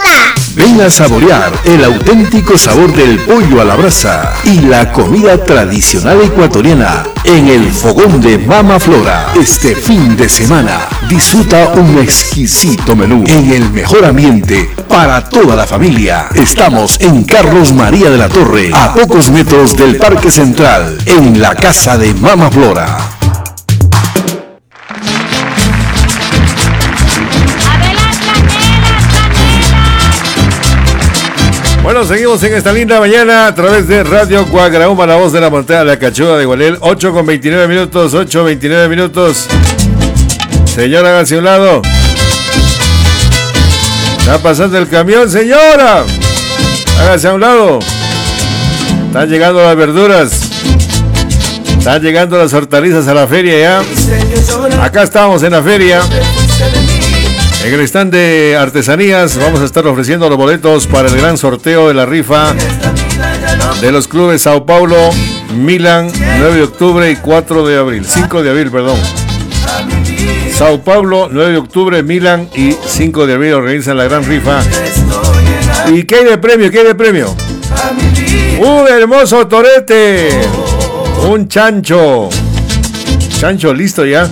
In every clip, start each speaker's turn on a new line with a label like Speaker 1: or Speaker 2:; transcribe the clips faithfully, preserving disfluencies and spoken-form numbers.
Speaker 1: papá.
Speaker 2: Ven a saborear el auténtico sabor del pollo a la brasa y la comida tradicional ecuatoriana en el fogón de Mama Flora. Este fin de semana disfruta un exquisito menú en el mejor ambiente para toda la familia. Estamos en Carlos María de la Torre, a pocos metros del Parque Central, en la casa de Mama Flora.
Speaker 3: Bueno, seguimos en esta linda mañana a través de Radio Guagrauma, la voz de la montaña, la cachuda de Gualel. Ocho con veintinueve minutos, ocho veintinueve minutos. Señora, hágase a un lado. Está pasando el camión, señora. Hágase a un lado. Están llegando las verduras. Están llegando las hortalizas a la feria ya. Acá estamos en la feria. En el stand de artesanías vamos a estar ofreciendo los boletos para el gran sorteo de la rifa de los clubes Sao Paulo, Milan, nueve de octubre y cuatro de abril. cinco de abril, perdón. Sao Paulo, nueve de octubre, Milan y cinco de abril organizan la gran rifa. ¿Y qué hay de premio? ¿Qué hay de premio? Un hermoso torete. Un chancho. Chancho listo ya.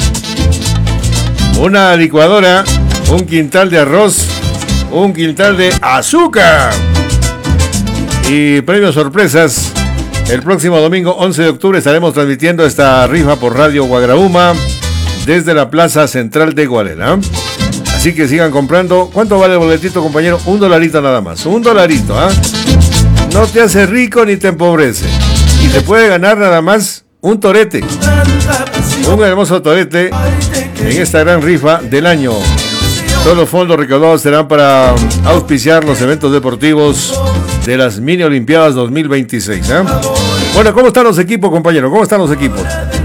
Speaker 3: Una licuadora, un quintal de arroz, un quintal de azúcar. Y premios sorpresas. El próximo domingo once de octubre estaremos transmitiendo esta rifa por Radio Guagrauma desde la Plaza Central de Gualena. Así que sigan comprando. ¿Cuánto vale el boletito, compañero? Un dolarito nada más. Un dolarito, ¿ah? ¿eh? No te hace rico ni te empobrece. Y te puede ganar nada más un torete. Un hermoso torete en esta gran rifa del año. Todos los fondos recaudados serán para auspiciar los eventos deportivos de las mini olimpiadas dos mil veintiséis. ¿eh? Bueno, ¿cómo están los equipos, compañero? ¿Cómo están los equipos?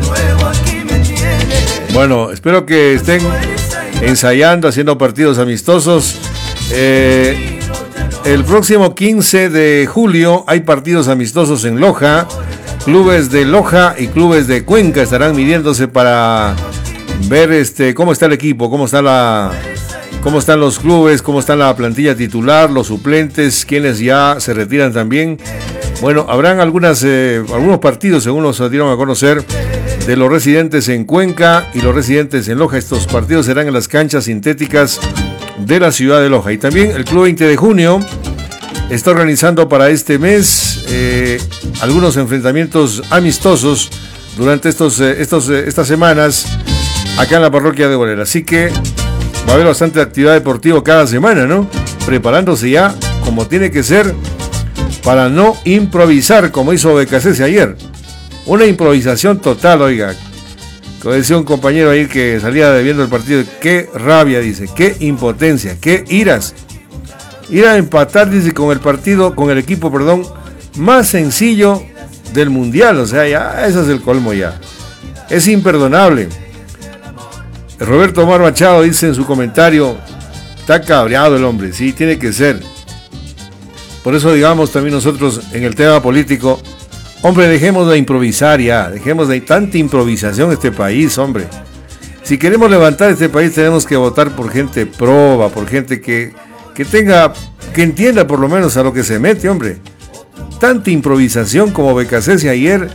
Speaker 3: Bueno, espero que estén ensayando, haciendo partidos amistosos. Eh, el próximo quince de julio hay partidos amistosos en Loja. Clubes de Loja y clubes de Cuenca estarán midiéndose para ver este cómo está el equipo, cómo está la, cómo están los clubes, cómo está la plantilla titular, los suplentes, quienes ya se retiran también. Bueno, habrán algunas, eh, algunos partidos, según nos dieron a conocer, de los residentes en Cuenca y los residentes en Loja. Estos partidos serán en las canchas sintéticas de la ciudad de Loja. Y también el Club veinte de junio está organizando para este mes eh, algunos enfrentamientos amistosos durante estos, eh, estos, eh, estas semanas acá en la parroquia de Gualel. Así que va a haber bastante actividad deportiva cada semana, ¿no? Preparándose ya como tiene que ser para no improvisar como hizo Becasese ayer. Una improvisación total, oiga. Como decía un compañero ahí que salía viendo el partido, qué rabia, dice, qué impotencia, qué iras. Ir a empatar, dice, con el partido, con el equipo, perdón, más sencillo del mundial. O sea, ya, eso es el colmo ya. Es imperdonable. Roberto Omar Machado dice en su comentario, está cabreado el hombre, sí, tiene que ser. Por eso, digamos, también nosotros en el tema político, hombre, dejemos de improvisar ya, dejemos de tanta improvisación en este país, hombre. Si queremos levantar este país, tenemos que votar por gente proba, por gente que, que tenga, que entienda por lo menos a lo que se mete, hombre. Tanta improvisación como Becasese ayer,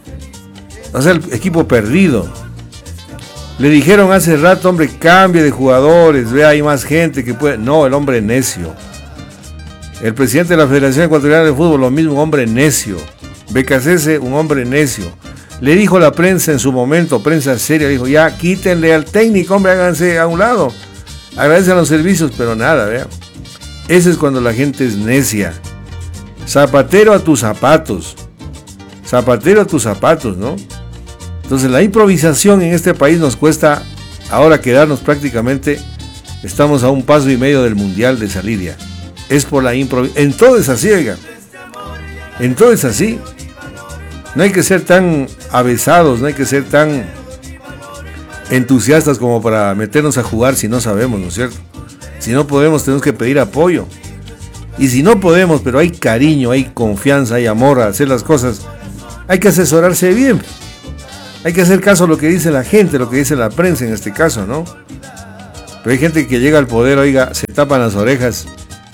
Speaker 3: o sea, el equipo perdido. Le dijeron hace rato, hombre, cambie de jugadores, vea, hay más gente que puede. No, el hombre necio. El presidente de la Federación Ecuatoriana de Fútbol, lo mismo, hombre necio. Becasese, un hombre necio. Le dijo a la prensa en su momento, prensa seria, dijo, ya, quítenle al técnico, hombre, háganse a un lado. Agradecen los servicios, pero nada, vea. Ese es cuando la gente es necia. Zapatero a tus zapatos. Zapatero a tus zapatos, ¿no? Entonces la improvisación en este país nos cuesta ahora quedarnos prácticamente, estamos a un paso y medio del mundial de salir ya. Es por la improvisación. En todo es así, oiga. En todo es así. No hay que ser tan avesados, no hay que ser tan entusiastas como para meternos a jugar si no sabemos, ¿no es cierto? Si no podemos, tenemos que pedir apoyo. Y si no podemos, pero hay cariño, hay confianza, hay amor a hacer las cosas, hay que asesorarse bien. Hay que hacer caso a lo que dice la gente, lo que dice la prensa en este caso, ¿no? Pero hay gente que llega al poder, oiga, se tapan las orejas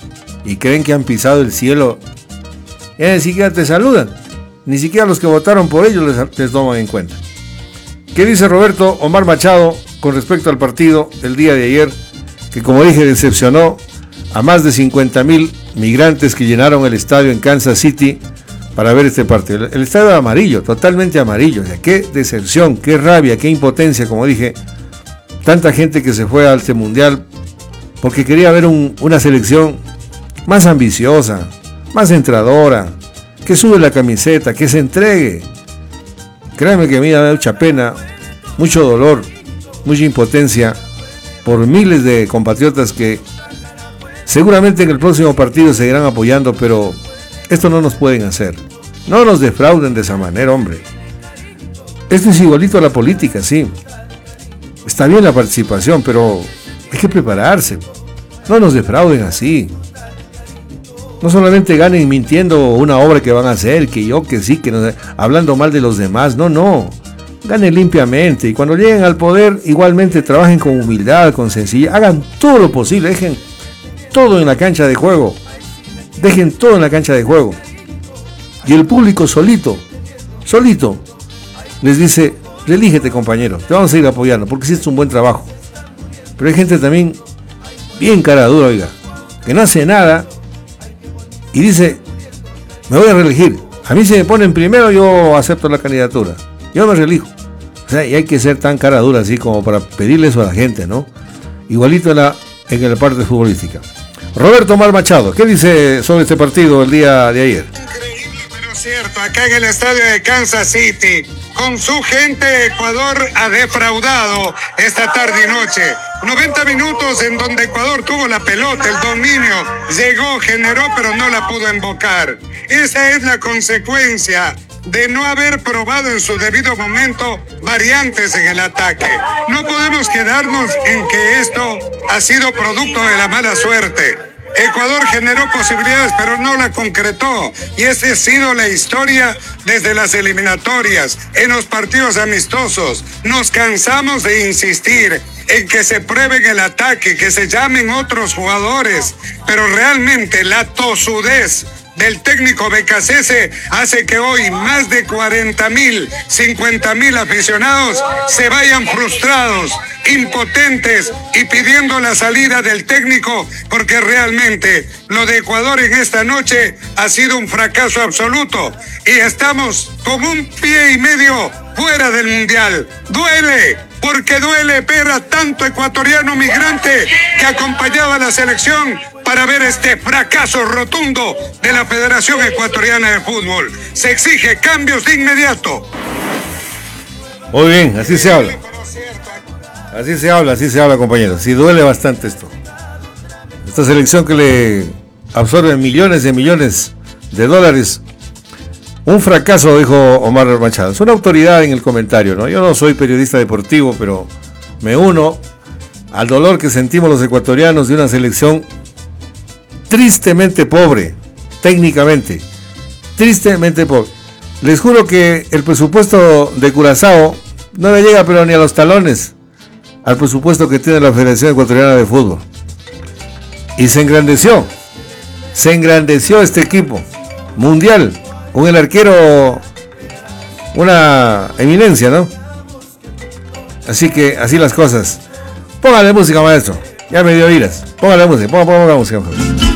Speaker 3: y creen que han pisado el cielo, ya ni siquiera te saludan, ni siquiera los que votaron por ellos les, les toman en cuenta. ¿Qué dice Roberto Omar Machado con respecto al partido el día de ayer, que como dije decepcionó a más de cincuenta mil migrantes que llenaron el estadio en Kansas City para ver este partido? El, el estadio amarillo, totalmente amarillo. O sea, qué decepción, qué rabia, qué impotencia, como dije, tanta gente que se fue al este mundial porque quería ver un, una selección más ambiciosa, más entradora, que sube la camiseta, que se entregue. Créanme que a mí me da mucha pena, mucho dolor, mucha impotencia por miles de compatriotas que seguramente en el próximo partido seguirán apoyando, pero esto no nos pueden hacer. No nos defrauden de esa manera, hombre. Esto es igualito a la política, sí. Está bien la participación, pero hay que prepararse. No nos defrauden así. No solamente ganen mintiendo una obra que van a hacer, que yo, que sí, que no, hablando mal de los demás. No, no. Ganen limpiamente. Y cuando lleguen al poder, igualmente trabajen con humildad, con sencillez. Hagan todo lo posible. Dejen todo en la cancha de juego. Dejen todo en la cancha de juego. Y el público solito, solito, les dice, relígete, compañero, te vamos a ir apoyando, porque hiciste un buen trabajo. Pero hay gente también bien cara dura, oiga, que no hace nada y dice, me voy a reelegir. A mí se me ponen primero, yo acepto la candidatura. Yo me reelijo. O sea, y hay que ser tan cara dura así como para pedirle eso a la gente, ¿no? Igualito en la, en la parte futbolística. Roberto Omar Machado, ¿qué dice sobre este partido el día de ayer?
Speaker 1: Increíble, pero cierto. Acá en el estadio de Kansas City, con su gente, Ecuador ha defraudado esta tarde y noche. noventa minutos en donde Ecuador tuvo la pelota, el dominio, llegó, generó, pero no la pudo embocar. Esa es la consecuencia de no haber probado en su debido momento variantes en el ataque. No podemos quedarnos en que esto ha sido producto de la mala suerte. Ecuador generó posibilidades, pero no la concretó. Y esa ha sido la historia desde las eliminatorias, en los partidos amistosos. Nos cansamos de insistir en que se pruebe en el ataque, que se llamen otros jugadores, pero realmente la tosudez del técnico Becasese hace que hoy más de cuarenta mil, cincuenta mil aficionados se vayan frustrados, impotentes y pidiendo la salida del técnico, porque realmente lo de Ecuador en esta noche ha sido un fracaso absoluto y estamos con un pie y medio fuera del mundial. Duele, porque duele ver a tanto ecuatoriano migrante que acompañaba a la selección para ver este fracaso rotundo de la Federación Ecuatoriana de Fútbol. Se exige cambios de inmediato.
Speaker 3: Muy bien, así se habla. Así se habla, así se habla, compañeros. Sí, duele bastante esto. Esta selección que le absorbe millones de millones de dólares. Un fracaso, dijo Omar Machado. Es una autoridad en el comentario, ¿no? Yo no soy periodista deportivo, pero me uno al dolor que sentimos los ecuatorianos de una selección tristemente pobre, técnicamente. Tristemente pobre. Les juro que el presupuesto de Curazao no le llega pero ni a los talones al presupuesto que tiene la Federación Ecuatoriana de Fútbol. Y se engrandeció. Se engrandeció este equipo mundial. Con el arquero, una eminencia, ¿no? Así que, así las cosas. Póngale música, maestro. Ya me dio iras. Póngale música, póngale, póngale música.